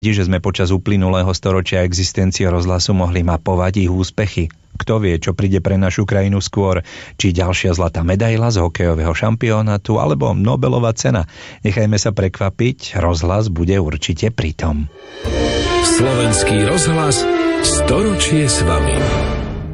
že sme počas uplynulého storočia existencie rozhlasu mohli mapovať ich úspechy. Kto vie, čo príde pre našu krajinu skôr, či ďalšia zlatá medaila z hokejového šampionátu alebo Nobelová cena. Nechajme sa prekvapiť, rozhlas bude určite pritom. Slovenský rozhlas, storočie s vami.